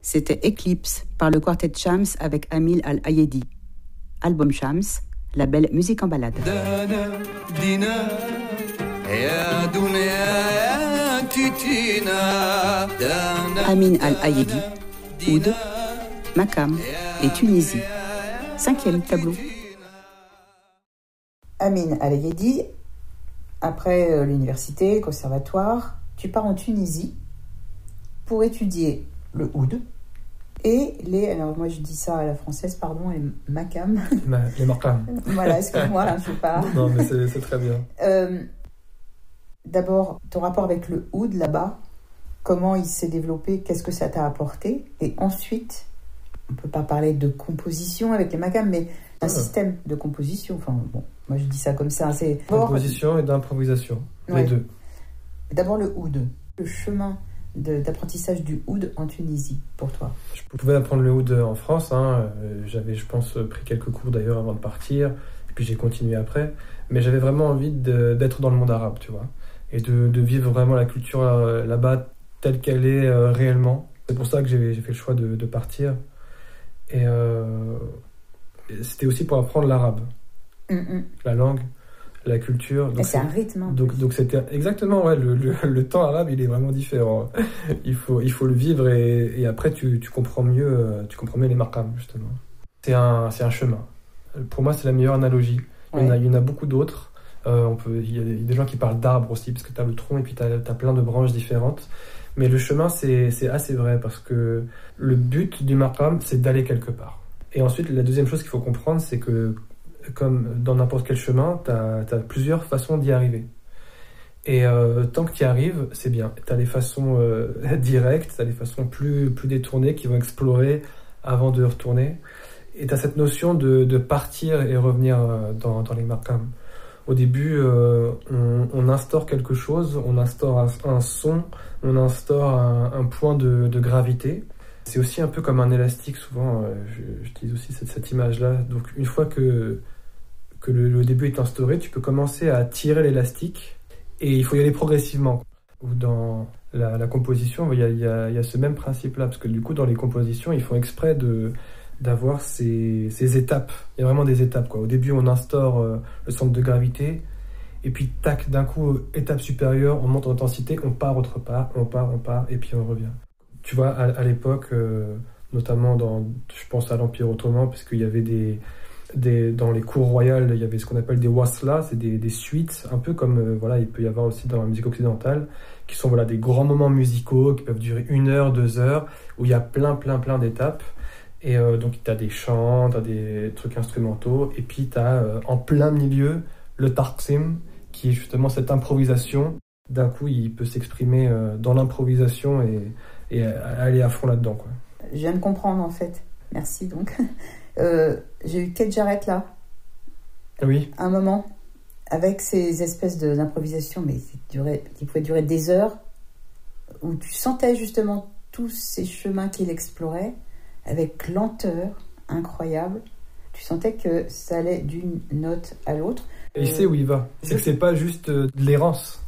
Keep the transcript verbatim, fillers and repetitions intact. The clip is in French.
C'était Eclipse par le quartet Shams avec Amil Al-Ayedi. Album Shams, label Musique en balade. Amin Al-Ayedi, Oud, Makam et Tunisie. Cinquième tableau. Amin Al-Ayedi, après euh, l'université, le conservatoire, tu pars en Tunisie pour étudier le oud et les, alors moi je dis ça à la française, pardon, les makam. Ma, les makam. Voilà, excuse-moi, là, je sais pas. Non, mais c'est, c'est très bien. Euh, d'abord, ton rapport avec le oud là-bas, comment il s'est développé, qu'est-ce que ça t'a apporté? Et ensuite, on ne peut pas parler de composition avec les makam, mais un ah. système de composition. Enfin, bon, moi je dis ça comme ça. C'est composition et d'improvisation, ouais. Les deux. D'abord le oud, le chemin de, d'apprentissage du oud en Tunisie, pour toi. Je pouvais apprendre le oud en France. Hein. J'avais, je pense, pris quelques cours d'ailleurs avant de partir. Et puis j'ai continué après. Mais j'avais vraiment envie de, d'être dans le monde arabe, tu vois. Et de, de vivre vraiment la culture là-bas telle qu'elle est euh, réellement. C'est pour ça que j'ai, j'ai fait le choix de, de partir. Et euh, c'était aussi pour apprendre l'arabe. Mm-mm. La langue, la culture. Donc et c'est, c'est un rythme. Hein, donc, donc c'était exactement, ouais, le, le, le temps arabe, il est vraiment différent. il, faut, il faut le vivre et, et après tu, tu, comprends mieux, tu comprends mieux les marqam, justement. C'est un, c'est un chemin. Pour moi, c'est la meilleure analogie. Il, ouais. y, en a, il y en a beaucoup d'autres. Euh, on peut, il y a des gens qui parlent d'arbres aussi, parce que tu as le tronc et puis tu as plein de branches différentes. Mais le chemin, c'est, c'est assez vrai, parce que le but du maqam, c'est d'aller quelque part. Et ensuite, la deuxième chose qu'il faut comprendre, c'est que, comme dans n'importe quel chemin, tu as plusieurs façons d'y arriver. Et euh, tant que tu y arrives, c'est bien. Tu as les façons euh, directes, tu as les façons plus, plus détournées qui vont explorer avant de retourner. Et tu as cette notion de, de partir et revenir dans, dans les maqam. Au début, euh, on, on instaure quelque chose, on instaure un, un son, on instaure un, un point de, de gravité. C'est aussi un peu comme un élastique, souvent, euh, j'utilise aussi cette, cette image-là. Donc une fois que, que le, le début est instauré, tu peux commencer à tirer l'élastique et il faut y aller progressivement. Ou dans la, la composition, il y a, il y a, il y a ce même principe-là, parce que du coup, dans les compositions, ils font exprès de... d'avoir ces, ces étapes. Il y a vraiment des étapes, quoi. Au début, on instaure euh, le centre de gravité, et puis, tac, d'un coup, étape supérieure, on monte en intensité, on part autre part, on part, on part, et puis on revient. Tu vois, à, à l'époque, euh, notamment dans, je pense à l'Empire ottoman, parce qu'il y avait des, des, dans les cours royales, il y avait ce qu'on appelle des waslas, c'est des, des suites, un peu comme, euh, voilà, il peut y avoir aussi dans la musique occidentale, qui sont, voilà, des grands moments musicaux, qui peuvent durer une heure, deux heures, où il y a plein, plein, plein d'étapes. Et euh, donc, tu as des chants, tu as des trucs instrumentaux, et puis tu as euh, en plein milieu le tarqsim, qui est justement cette improvisation. D'un coup, il peut s'exprimer euh, dans l'improvisation et, et aller à fond là-dedans, quoi. Je viens de comprendre, en fait. Merci, donc. Euh, j'ai eu Keith Jarrett, là. Oui. Un moment, avec ces espèces de, d'improvisation, mais qui, durait, qui pouvaient durer des heures, où tu sentais justement tous ces chemins qu'il explorait, avec lenteur incroyable. Tu sentais que ça allait d'une note à l'autre. Et il sait où il va. C'est que c'est pas juste de l'errance.